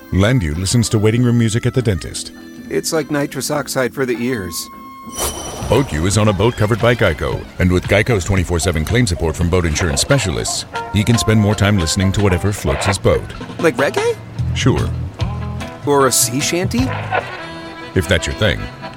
Landu listens to waiting room music at the dentist. It's like nitrous oxide for the ears. BoatU is on a boat covered by Geico, and with Geico's 24/7 claim support from boat insurance specialists, he can spend more time listening to whatever floats his boat. Like reggae? Sure. Or a sea shanty? If that's your thing.